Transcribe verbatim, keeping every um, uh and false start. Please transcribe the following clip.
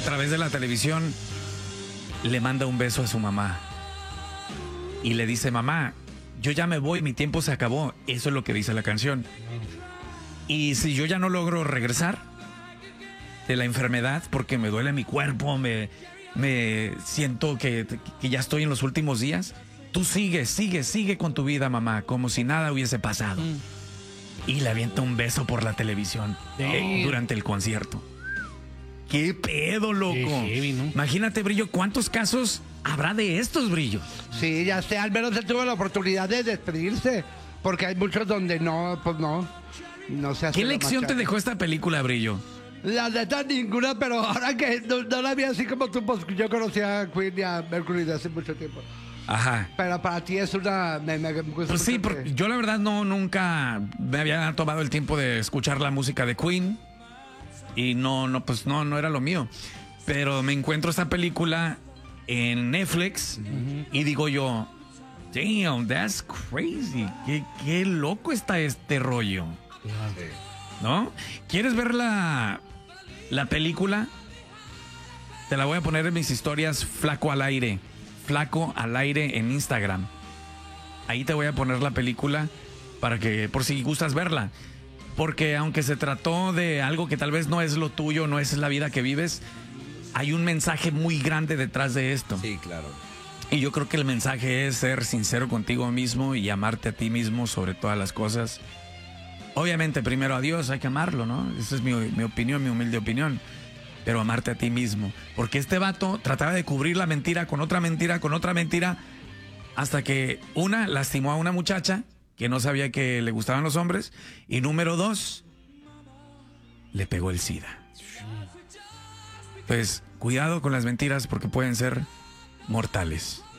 a través de la televisión le manda un beso a su mamá y le dice, mamá, yo ya me voy, mi tiempo se acabó. Eso es lo que dice la canción. Y si yo ya no logro regresar de la enfermedad porque me duele mi cuerpo, me, me siento que, que ya estoy en los últimos días, tú sigue, sigue, sigue con tu vida, mamá, como si nada hubiese pasado. Mm. Y le avienta un beso por la televisión eh, durante el concierto. ¡Qué pedo, loco! Qué heavy, ¿no? Imagínate, Brillo, ¿cuántos casos habrá de estos, Brillos? Sí, ya sé, al menos él tuvo la oportunidad de despedirse, porque hay muchos donde no, pues no, no se hace. ¿Qué lección te dejó esta película, Brillo? La neta ninguna, pero ahora que no, no la vi así como tú, pues yo conocía a Queen y a Mercury de hace mucho tiempo. Ajá. Pero para ti es una... Me, me, me pues sí, porque que... yo la verdad no, nunca me había tomado el tiempo de escuchar la música de Queen. Y no, no, pues no, no era lo mío. Pero me encuentro esta película en Netflix uh-huh. y digo yo, damn, that's crazy. Qué, qué loco está este rollo. ¿No? ¿Quieres ver la, la película? Te la voy a poner en mis historias, Flaco al aire. Flaco al aire en Instagram. Ahí te voy a poner la película para que, por si gustas verla. Porque aunque se trató de algo que tal vez no es lo tuyo, no es la vida que vives, hay un mensaje muy grande detrás de esto. Sí, claro. Y yo creo que el mensaje es ser sincero contigo mismo y amarte a ti mismo sobre todas las cosas. Obviamente, primero a Dios, hay que amarlo, ¿no? Esa es mi, mi opinión, mi humilde opinión. Pero amarte a ti mismo. Porque este vato trataba de cubrir la mentira con otra mentira, con otra mentira, hasta que, una, lastimó a una muchacha que no sabía que le gustaban los hombres, y número dos, le pegó el SIDA. Pues, cuidado con las mentiras porque pueden ser mortales.